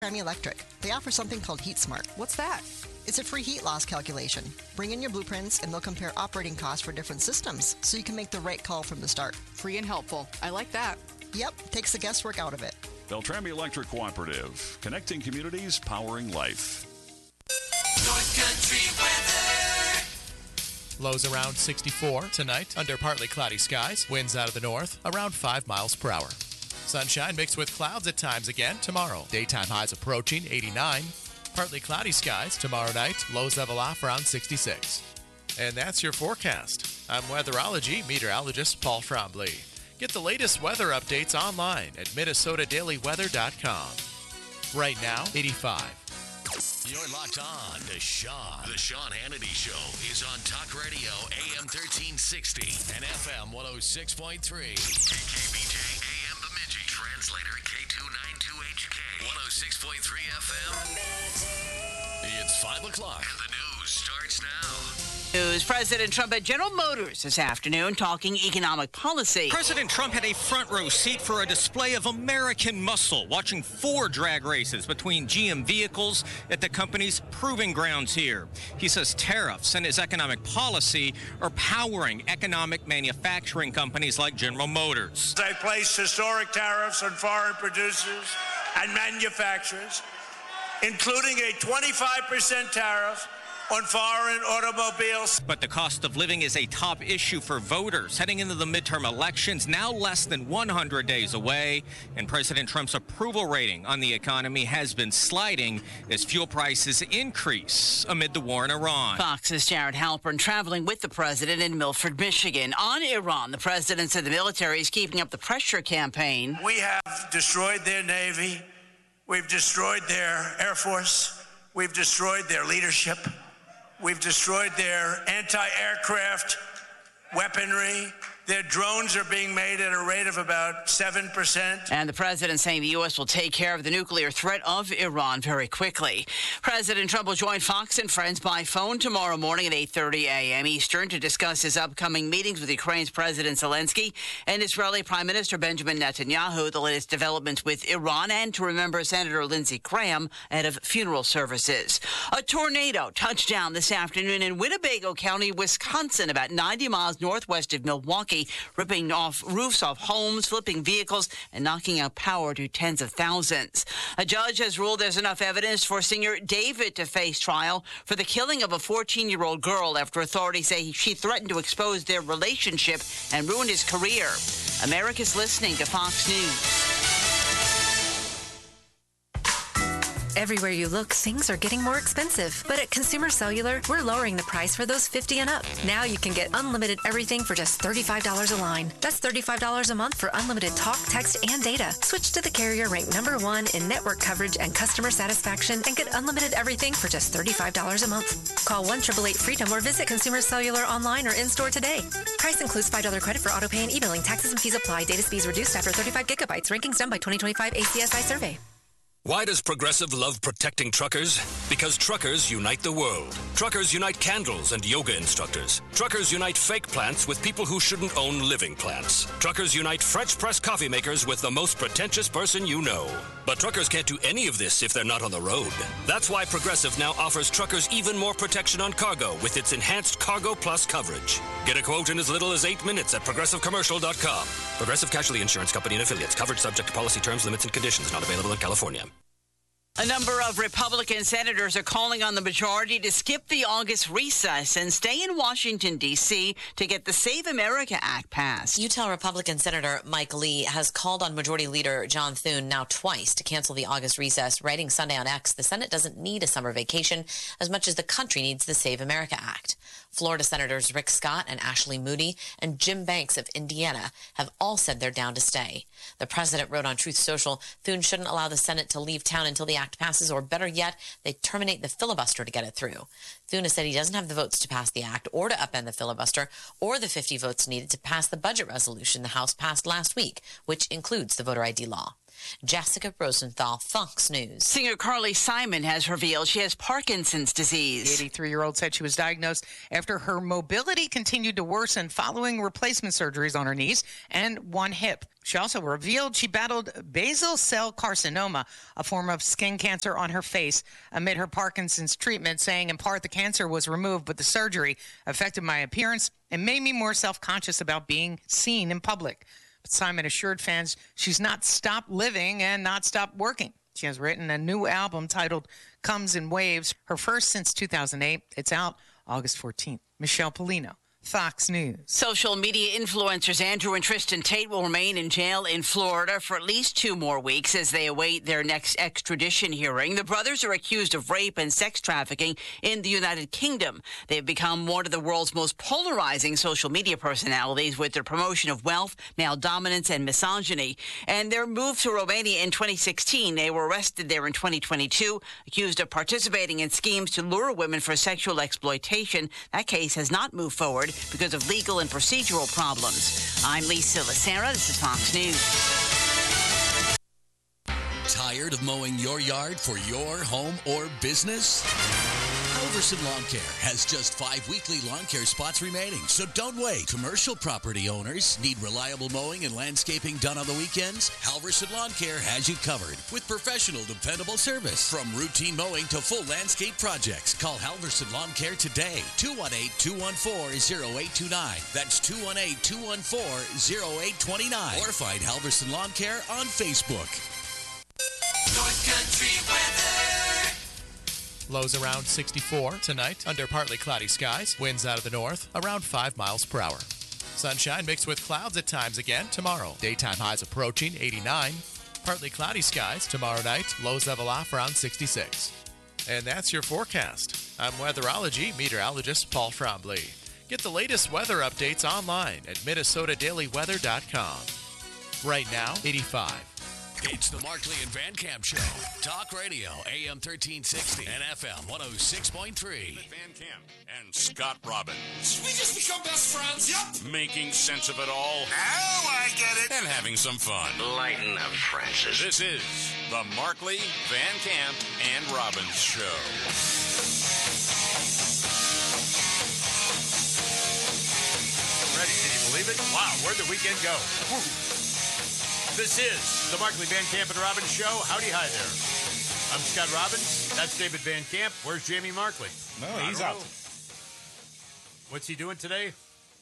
Beltrami Electric. They offer something called Heat Smart. What's that? It's a free heat loss calculation. Bring in your blueprints and they'll compare operating costs for different systems so you can make the right call from the start. Free and helpful. I like that. Yep, takes the guesswork out of it. Beltrami Electric Cooperative. Connecting communities, powering life. North Country weather. Lows around 64 tonight under partly cloudy skies. Winds out of the north around 5 miles per hour. Sunshine mixed with clouds at times again tomorrow. Daytime highs approaching 89. Partly cloudy skies tomorrow night. Lows level off around 66. And that's your forecast. I'm weatherology meteorologist Paul Trombley. Get the latest weather updates online at minnesotadailyweather.com. Right now, 85. You're locked on to Sean. The Sean Hannity Show is on Talk Radio AM 1360 and FM 106.3. KBJ AM Bemidji. Translator K292HK. 106.3 FM. It's 5 o'clock and the news starts now. News. President Trump at General Motors this afternoon talking economic policy. President Trump had a front row seat for a display of American muscle, watching 4 drag races between GM vehicles at the company's proving grounds here. He says tariffs and his economic policy are powering economic manufacturing companies like General Motors. They placed historic tariffs on foreign producers and manufacturers, including a 25% tariff on foreign automobiles. But the cost of living is a top issue for voters heading into the midterm elections, now less than 100 days away. And President Trump's approval rating on the economy has been sliding as fuel prices increase amid the war in Iran. Fox's Jared Halpern traveling with the president in Milford, Michigan. On Iran, the president said the military is keeping up the pressure campaign. We have destroyed their Navy. We've destroyed their Air Force. We've destroyed their leadership. We've destroyed their anti-aircraft weaponry. Their drones are being made at a rate of about 7%. And the president saying the U.S. will take care of the nuclear threat of Iran very quickly. President Trump will join Fox and Friends by phone tomorrow morning at 8:30 a.m. Eastern to discuss his upcoming meetings with Ukraine's President Zelensky and Israeli Prime Minister Benjamin Netanyahu, the latest developments with Iran, and to remember Senator Lindsey Graham ahead of funeral services. A tornado touched down this afternoon in Winnebago County, Wisconsin, about 90 miles northwest of Milwaukee, ripping off roofs off homes, flipping vehicles, and knocking out power to tens of thousands. A judge has ruled there's enough evidence for singer David to face trial for the killing of a 14-year-old girl after authorities say she threatened to expose their relationship and ruin his career. America's listening to Fox News. Everywhere you look, things are getting more expensive. But at Consumer Cellular, we're lowering the price for those 50 and up. Now you can get unlimited everything for just $35 a line. That's $35 a month for unlimited talk, text, and data. Switch to the carrier ranked #1 in network coverage and customer satisfaction and get unlimited everything for just $35 a month. Call 1-888-FREEDOM or visit Consumer Cellular online or in-store today. Price includes $5 credit for auto pay and e-billing. Taxes and fees apply. Data speeds reduced after 35 gigabytes. Rankings done by 2025 ACSI survey. Why does Progressive love protecting truckers? Because truckers unite the world. Truckers unite candles and yoga instructors. Truckers unite fake plants with people who shouldn't own living plants. Truckers unite French press coffee makers with the most pretentious person you know. But truckers can't do any of this if they're not on the road. That's why Progressive now offers truckers even more protection on cargo with its enhanced Cargo Plus coverage. Get a quote in as little as 8 minutes at ProgressiveCommercial.com. Progressive Casualty Insurance Company and Affiliates. Coverage subject to policy terms, limits, and conditions. Not available in California. A number of Republican senators are calling on the majority to skip the August recess and stay in Washington, D.C. to get the Save America Act passed. Utah Republican Senator Mike Lee has called on Majority Leader John Thune now twice to cancel the August recess, writing Sunday on X, the Senate doesn't need a summer vacation as much as the country needs the Save America Act. Florida Senators Rick Scott and Ashley Moody and Jim Banks of Indiana have all said they're down to stay. The president wrote on Truth Social, Thune shouldn't allow the Senate to leave town until the act passes, or better yet, they terminate the filibuster to get it through. Thune has said he doesn't have the votes to pass the act or to upend the filibuster or the 50 votes needed to pass the budget resolution the House passed last week, which includes the voter ID law. Jessica Rosenthal, Fox News. Singer Carly Simon has revealed she has Parkinson's disease. The 83-year-old said she was diagnosed after her mobility continued to worsen following replacement surgeries on her knees and one hip. She also revealed she battled basal cell carcinoma, a form of skin cancer on her face, amid her Parkinson's treatment, saying in part the cancer was removed, but the surgery affected my appearance and made me more self-conscious about being seen in public. But Simon assured fans she's not stopped living and not stopped working. She has written a new album titled Comes in Waves, her first since 2008. It's out August 14th. Michelle Polino, Fox News. Social media influencers Andrew and Tristan Tate will remain in jail in Florida for at least 2 more weeks as they await their next extradition hearing. The brothers are accused of rape and sex trafficking in the United Kingdom. They've become one of the world's most polarizing social media personalities with their promotion of wealth, male dominance, and misogyny. And their move to Romania in 2016, they were arrested there in 2022, accused of participating in schemes to lure women for sexual exploitation. That case has not moved forward because of legal and procedural problems. I'm Lisa Lacera. This is Fox News. Tired of mowing your yard for your home or business? Halverson Lawn Care has just 5 weekly lawn care spots remaining, so don't wait. Commercial property owners need reliable mowing and landscaping done on the weekends? Halverson Lawn Care has you covered with professional, dependable service. From routine mowing to full landscape projects, call Halverson Lawn Care today. 218-214-0829. That's 218-214-0829. Or find Halverson Lawn Care on Facebook. North Country weather. Lows around 64 tonight under partly cloudy skies. Winds out of the north around 5 miles per hour. Sunshine mixed with clouds at times again tomorrow. Daytime highs approaching 89. Partly cloudy skies tomorrow night. Lows level off around 66. And that's your forecast. I'm weatherology meteorologist Paul Trombley. Get the latest weather updates online at MinnesotaDailyWeather.com. Right now, 85. It's the Markley and Van Camp Show. Talk Radio, AM 1360 and FM 106.3. Van Camp and Scott Robbins. We just become best friends. Yep. Making sense of it all. Now I get it. And having some fun. Lighten up, Francis. This is the Markley, Van Camp, and Robbins Show. Ready? Can you believe it? Wow, where'd the weekend go? Woo. This is the Markley, Van Camp, and Robbins Show. Howdy, hi there. I'm Scott Robbins. That's David Van Camp. Where's Jamie Markley? No, he's out. What's he doing today?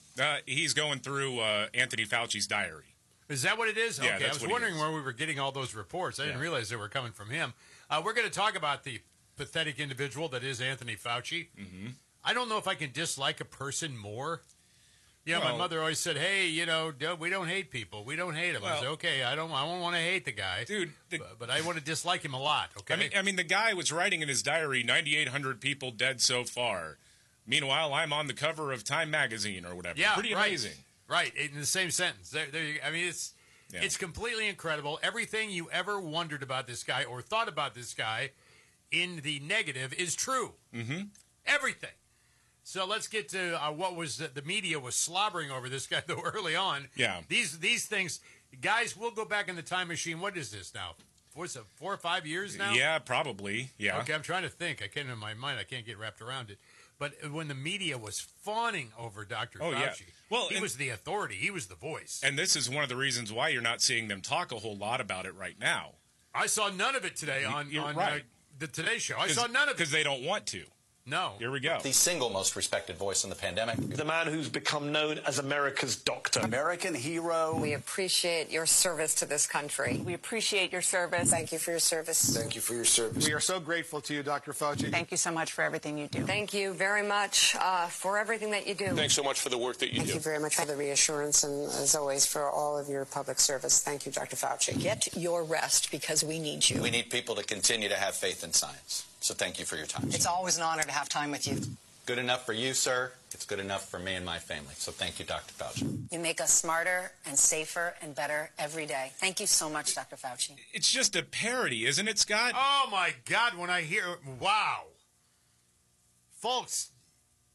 He's going through Anthony Fauci's diary. Is that what it is? Yeah, okay, I was wondering where we were getting all those reports. I didn't realize they were coming from him. We're going to talk about the pathetic individual that is Anthony Fauci. Mm-hmm. I don't know if I can dislike a person more. You know, my mother always said, "Hey, you know, we don't hate people. We don't hate him." I said, "Okay, I don't want to hate the guy, dude, but I want to dislike him a lot." Okay, I mean, the guy was writing in his diary, 9,800 people dead so far. Meanwhile, I'm on the cover of Time magazine or whatever. Yeah, pretty amazing. Right, in the same sentence. I mean, it's completely incredible. Everything you ever wondered about this guy or thought about this guy in the negative is true. Mm-hmm. Everything. So let's get to what was the media was slobbering over this guy, though, early on. Yeah. These things, guys, we'll go back in the time machine. What is this now? What's it, 4 or 5 years now? Yeah, probably. Yeah. Okay, I'm trying to think. I can't in my mind. I can't get wrapped around it. But when the media was fawning over Dr. Fauci, yeah. Well, he was the authority. He was the voice. And this is one of the reasons why you're not seeing them talk a whole lot about it right now. I saw none of it today on right. The Today Show. I saw none of it. Because they don't want to. No. Here we go. The single most respected voice in the pandemic. The man who's become known as America's doctor. American hero. We appreciate your service to this country. We appreciate your service. Thank you for your service. Thank you for your service. We are so grateful to you, Dr. Fauci. Thank you so much for everything you do. Thank you very much for everything that you do. Thanks so much for the work that you do. Thank you very much for the reassurance and, as always, for all of your public service. Thank you, Dr. Fauci. Get your rest because we need you. We need people to continue to have faith in science. So thank you for your time. It's always an honor to have time with you. Good enough for you, sir. It's good enough for me and my family. So thank you, Dr. Fauci. You make us smarter and safer and better every day. Thank you so much, Dr. Fauci. It's just a parody, isn't it, Scott? Oh, my God, when I hear... Wow. Folks,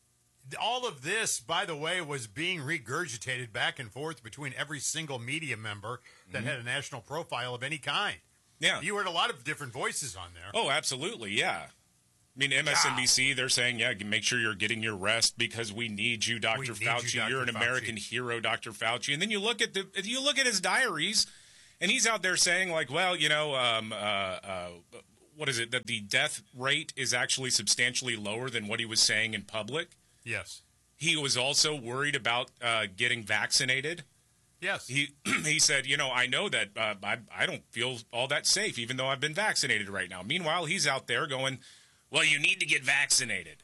all of this, by the way, was being regurgitated back and forth between every single media member that had a national profile of any kind. Yeah. You heard a lot of different voices on there. Oh, absolutely, yeah. I mean, MSNBC, they're saying, yeah, make sure you're getting your rest because we need you, Dr. Fauci. You're an American hero, Dr. Fauci. And then you look at his diaries, and he's out there saying, like, well, what is it, that the death rate is actually substantially lower than what he was saying in public? Yes. He was also worried about getting vaccinated. Yes. He said, I know that I don't feel all that safe, even though I've been vaccinated right now. Meanwhile, he's out there going, well, you need to get vaccinated.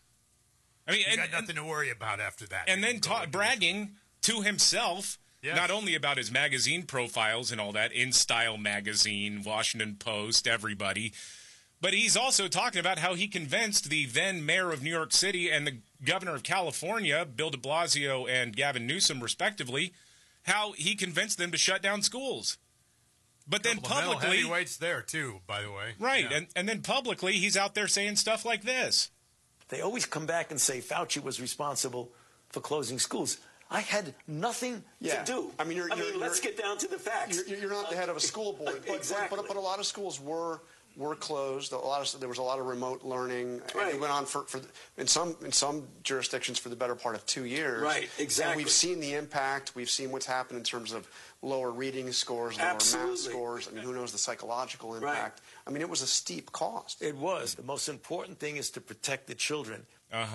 I mean, you got nothing to worry about after that. And then bragging to himself, not only about his magazine profiles and all that, In Style magazine, Washington Post, everybody, but he's also talking about how he convinced the then mayor of New York City and the governor of California, Bill de Blasio and Gavin Newsom, respectively, how he convinced them to shut down schools. But then publicly, heavyweights there too, by the way. Right, and then publicly, he's out there saying stuff like this. They always come back and say Fauci was responsible for closing schools. I had nothing to do. I mean, let's get down to the facts. You're not the head of a school board, but a lot of schools were closed. There was a lot of remote learning. Right. And it went on for in some jurisdictions for the better part of 2 years. Right, exactly. And we've seen the impact. We've seen what's happened in terms of lower reading scores, lower math scores. I mean, who knows the psychological impact? Right. I mean, it was a steep cost. It was. The most important thing is to protect the children.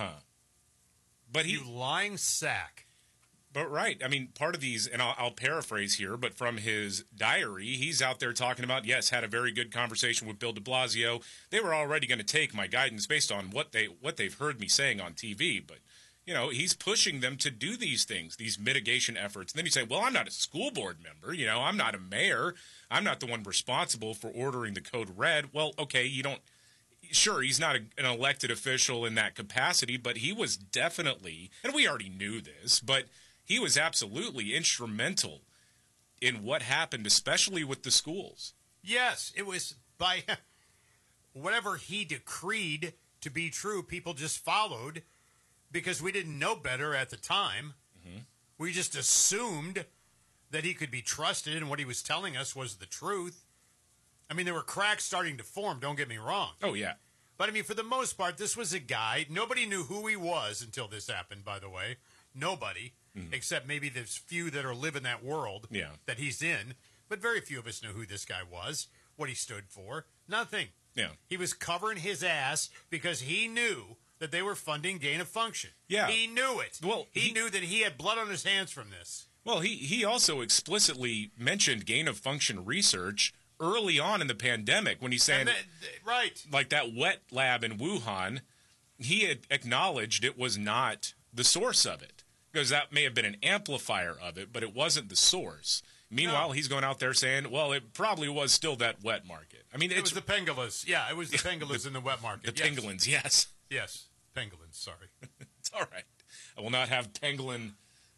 But you lying sack. But right, I mean, part of these, and I'll paraphrase here, but from his diary, he's out there talking about, yes, had a very good conversation with Bill de Blasio. They were already going to take my guidance based on what they've heard me saying on TV, but he's pushing them to do these things, these mitigation efforts. And then you say, well, I'm not a school board member, I'm not a mayor, I'm not the one responsible for ordering the code red. Well, okay, sure, he's not an elected official in that capacity, but he was definitely, and we already knew this, but he was absolutely instrumental in what happened, especially with the schools. Yes, it was by whatever he decreed to be true, people just followed because we didn't know better at the time. We just assumed that he could be trusted and what he was telling us was the truth. I mean, there were cracks starting to form, don't get me wrong. Oh, yeah. But, I mean, for the most part, this was a guy. Nobody knew who he was until this happened, by the way. Nobody. Except maybe there's few that are living that world that he's in. But very few of us knew who this guy was, what he stood for. Nothing. Yeah. He was covering his ass because he knew that they were funding gain of function. Yeah. He knew it. Well, he knew that he had blood on his hands from this. Well, he also explicitly mentioned gain of function research early on in the pandemic when he's saying, like that wet lab in Wuhan, he had acknowledged it was not the source of it. Because that may have been an amplifier of it, but it wasn't the source. Meanwhile, he's going out there saying, well, it probably was still that wet market. I mean, it was the pengolas. Yeah, it was the pengolas in the wet market. The pangolins, yes. Yes, pangolins, sorry. It's all right. I will not have pangolin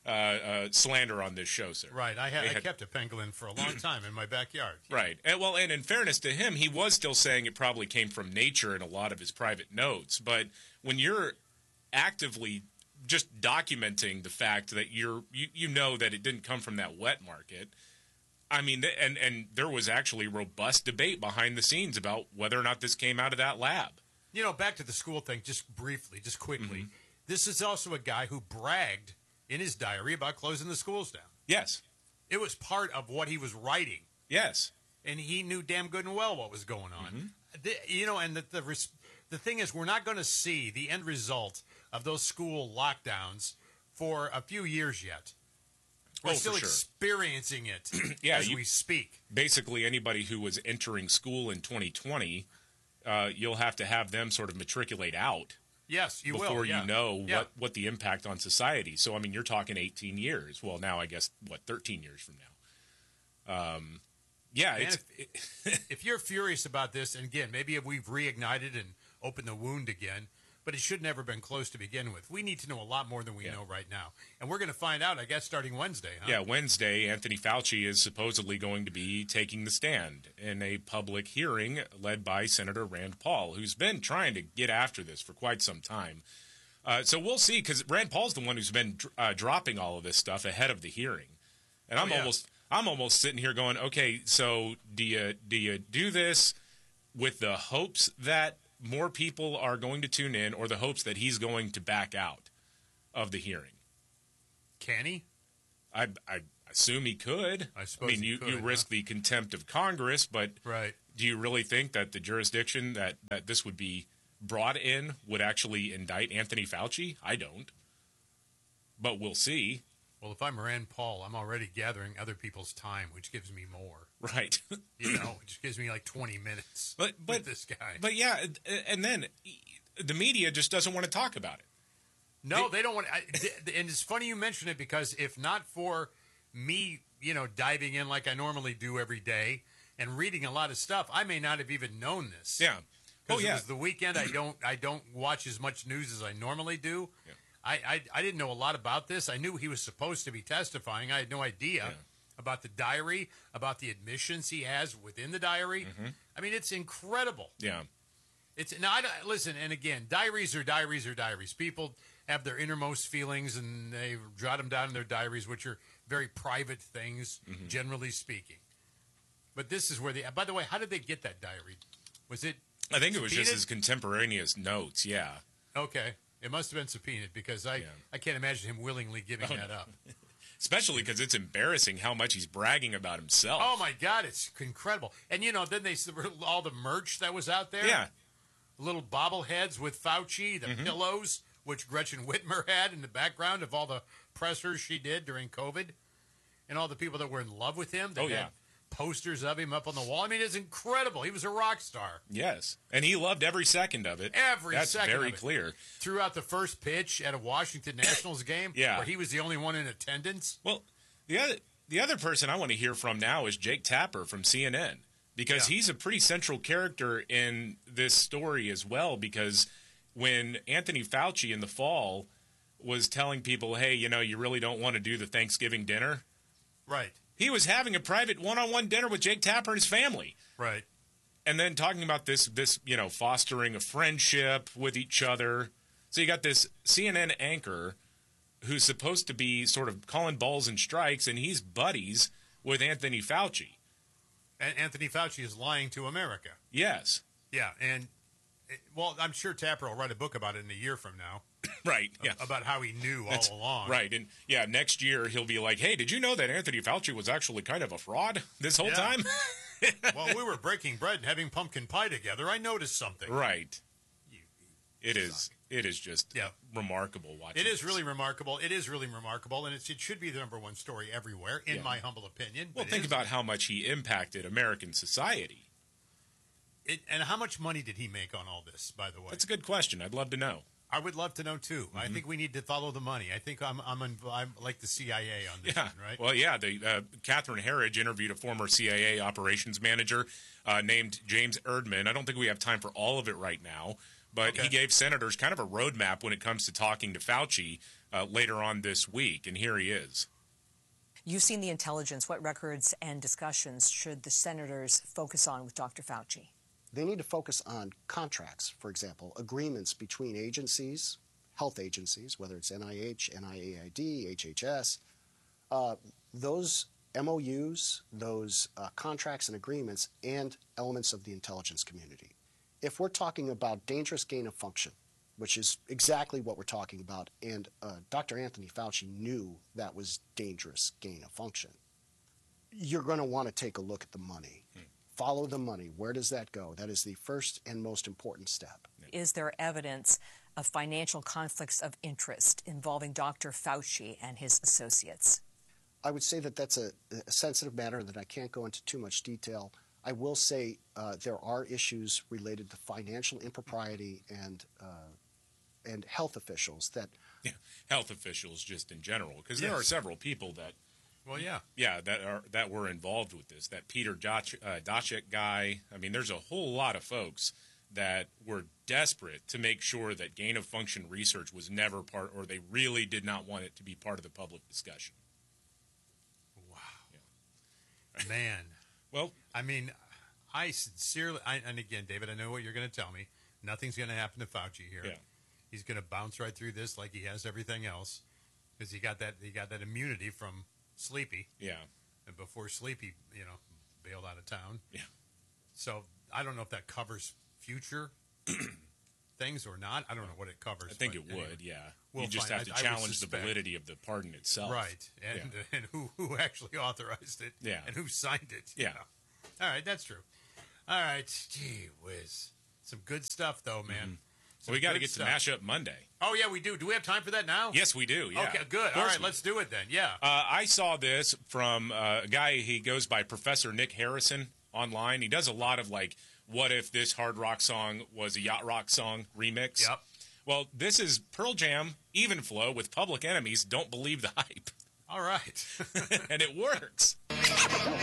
slander on this show, sir. Right. I kept a pangolin for a long time in my backyard. Right. And in fairness to him, he was still saying it probably came from nature in a lot of his private notes. But when you're actively just documenting the fact that you know that it didn't come from that wet market. I mean, and there was actually robust debate behind the scenes about whether or not this came out of that lab. Back to the school thing, just briefly, just quickly. This is also a guy who bragged in his diary about closing the schools down. Yes. It was part of what he was writing. Yes. And he knew damn good and well what was going on. And the thing is, we're not going to see the end result of those school lockdowns for a few years yet. We're still experiencing it as we speak. Basically, anybody who was entering school in 2020, you'll have to have them sort of matriculate out. Yes, you will. Before you know what the impact on society. So, I mean, you're talking 18 years. Well, now I guess, 13 years from now. If you're furious about this, and again, maybe we've reignited and opened the wound again, but it should never have been close to begin with. We need to know a lot more than we know right now. And we're going to find out, I guess, starting Wednesday. Huh? Yeah, Wednesday, Anthony Fauci is supposedly going to be taking the stand in a public hearing led by Senator Rand Paul, who's been trying to get after this for quite some time. So we'll see, because Rand Paul's the one who's been dropping all of this stuff ahead of the hearing, and I'm almost sitting here going, okay, so do you do this with the hopes that more people are going to tune in, or the hopes that he's going to back out of the hearing? Can he? I assume he could. I suppose. You risk the contempt of Congress, but right. Do you really think that the jurisdiction that this would be brought in would actually indict Anthony Fauci? I don't. But we'll see. Well, if I'm Rand Paul, I'm already gathering other people's time, which gives me more. Right. It just gives me like 20 minutes with this guy. But yeah, and then the media just doesn't want to talk about it. No, they don't want to. And it's funny you mention it, because if not for me, diving in like I normally do every day and reading a lot of stuff, I may not have even known this. Yeah. Because it was the weekend. I don't watch as much news as I normally do. Yeah. I didn't know a lot about this. I knew he was supposed to be testifying. I had no idea about the diary, about the admissions he has within the diary. Mm-hmm. I mean, it's incredible. Yeah. Listen, and again, diaries are diaries are diaries. People have their innermost feelings, and they jot them down in their diaries, which are very private things, generally speaking. But this is where by the way, how did they get that diary? Was it I think it was subpoenaed? just his contemporaneous notes, yeah. Okay. It must have been subpoenaed, because I can't imagine him willingly giving that up. Especially because it's embarrassing how much he's bragging about himself. Oh, my God, it's incredible. And, then all the merch that was out there. Yeah. Little bobbleheads with Fauci, the pillows, which Gretchen Whitmer had in the background of all the pressers she did during COVID, and all the people that were in love with him. They had posters of him up on the wall. I mean, it's incredible. He was a rock star. Yes, and he loved every second of it. That's very clear. Throughout the first pitch at a Washington Nationals game, where he was the only one in attendance. Well, the other person I want to hear from now is Jake Tapper from CNN, because he's a pretty central character in this story as well, because when Anthony Fauci in the fall was telling people, hey, you really don't want to do the Thanksgiving dinner. Right. He was having a private one-on-one dinner with Jake Tapper and his family. Right. And then talking about this fostering a friendship with each other. So you got this CNN anchor who's supposed to be sort of calling balls and strikes, and he's buddies with Anthony Fauci. And Anthony Fauci is lying to America. Yes. Yeah, and, I'm sure Tapper will write a book about it in a year from now. Right, yeah. About how he knew all along. Right, and next year he'll be like, hey, did you know that Anthony Fauci was actually kind of a fraud this whole time? While we were breaking bread and having pumpkin pie together, I noticed something. Right. It is just remarkable watching. It is really remarkable. It is really remarkable, and it should be the number one story everywhere, in my humble opinion. Well, think about how much he impacted American society. And how much money did he make on all this, by the way? That's a good question. I'd love to know. I would love to know, too. I think we need to follow the money. I think I'm like the CIA on this one, right? Well, yeah. Catherine Herridge interviewed a former CIA operations manager named James Erdman. I don't think we have time for all of it right now, but he gave senators kind of a roadmap when it comes to talking to Fauci later on this week, and here he is. You've seen the intelligence. What records and discussions should the senators focus on with Dr. Fauci? They need to focus on contracts, for example, agreements between agencies, health agencies, whether it's NIH, NIAID, HHS. Those MOUs, those contracts and agreements, and elements of the intelligence community. If we're talking about dangerous gain of function, which is exactly what we're talking about, and Dr. Anthony Fauci knew that was dangerous gain of function, you're going to want to take a look at the money. Follow the money. Where does that go? That is the first and most important step. Is there evidence of financial conflicts of interest involving Dr. Fauci and his associates? I would say that that's a sensitive matter that I can't go into too much detail. I will say there are issues related to financial impropriety and health officials that... Yeah, health officials just in general, because there are several people that... Well, that were involved with this. That Peter Daszak guy. I mean, there's a whole lot of folks that were desperate to make sure that gain of function research was never part, or they really did not want it to be part of the public discussion. Wow, man. Well, I mean, I sincerely, and again, David, I know what you're going to tell me. Nothing's going to happen to Fauci here. Yeah. He's going to bounce right through this like he has everything else, because he got that immunity from Sleepy. Yeah. And before Sleepy, bailed out of town. Yeah. So I don't know if that covers future things or not. I don't know what it covers. I think it anyway, would, yeah. We'll you just find. have to I would challenge the suspect. validity of the pardon itself. Right. And who actually authorized it. Yeah. And who signed it. you Yeah. know. All right, that's true. All right. Gee whiz. Some good stuff, though, man. Mm-hmm. So we got to get to Mashup Monday. Oh, yeah, we do. Do we have time for that now? Yes, we do. Yeah. Okay, good. All right, let's do it then. Yeah. I saw this from a guy, he goes by Professor Nick Harrison online. He does a lot of what if this hard rock song was a yacht rock song remix? Yep. Well, this is Pearl Jam, Even Flow with Public Enemy's Don't Believe the Hype. All right. And it works.